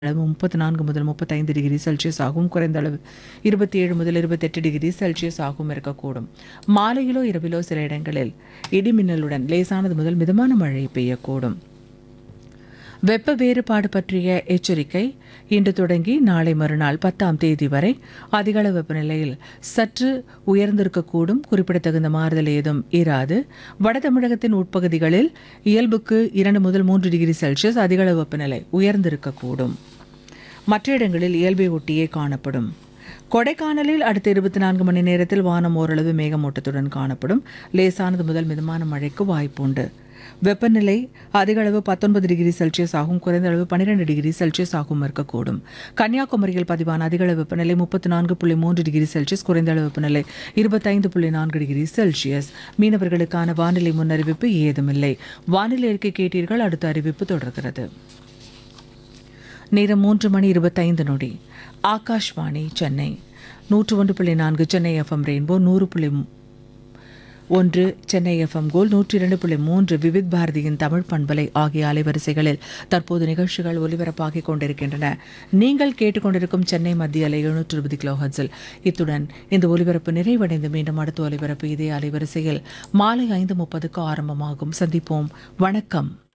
அளவு 34 முதல் 35 degree Celsius ஆகும். குறைந்த அளவு 27 முதல் 28 டிகிரி செல்சியஸ் ஆகும் இருக்கக்கூடும். மாலையிலோ இரவிலோ சில இடங்களில் இடிமின்னலுடன் லேசானது முதல் மிதமான மழை பெய்யக்கூடும். வெப்ப வேறுபாடு பற்றிய எச்சரிக்கை இன்று தொடங்கி நாளை மறுநாள் 10ஆம் தேதி வரை அதிகளவு வெப்பநிலையில் சற்று உயர்ந்திருக்கக்கூடும். குறிப்பிடத்தகுந்த மாறுதல் ஏதும் இராது. வட தமிழகத்தின் உட்பகுதிகளில் இயல்புக்கு 2 முதல் 3 டிகிரி செல்சியஸ் அதிகளவு வெப்பநிலை உயர்ந்திருக்கக்கூடும். மற்ற இடங்களில் இயல்பை ஒட்டியே காணப்படும். கொடைக்கானலில் அடுத்த 24 மணி நேரத்தில் வானம் ஓரளவு மேகமூட்டத்துடன் காணப்படும். லேசானது முதல் மிதமான மழைக்கு வாய்ப்புண்டு. வெப்பநிலை அதிகளவு 19 டிகிரி செல்சியஸ் ஆகும். குறைந்த அளவு 12 டிகிரி செல்சியஸ் ஆகும் இருக்கக்கூடும். கன்னியாகுமரியில் பதிவான அதிகளவு வெப்பநிலை 34.3 டிகிரி செல்சியஸ். குறைந்த அளவு வெப்பநிலை 25.4 டிகிரி செல்சியஸ். மீனவர்களுக்கான வானிலை முன்னறிவிப்பு ஏதுமில்லை. வானிலை அறிக்கை கேட்டீர்கள். அடுத்த அறிவிப்பு தொடர்கிறது. நேரம் 3:25. Akashvani Chennai 101.4 Chennai FM rainbow, 100.1 Chennai FM கோல், 102.3 விவித் பாரதியின் தமிழ் பண்பலை ஆகிய அலைவரிசைகளில் தற்போது நிகழ்ச்சிகள் ஒலிபரப்பாகிக் கொண்டிருக்கின்றன. நீங்கள் கேட்டுக்கொண்டிருக்கும் சென்னை மத்திய அலை 720 கிலோஹெர்ட்ஸில். இத்துடன் இந்த ஒலிபரப்பு நிறைவடைந்து மீண்டும் அடுத்த ஒலிபரப்பு இதே அலைவரிசையில் மாலை 5:30க்கு ஆரம்பமாகும். சந்திப்போம். வணக்கம்.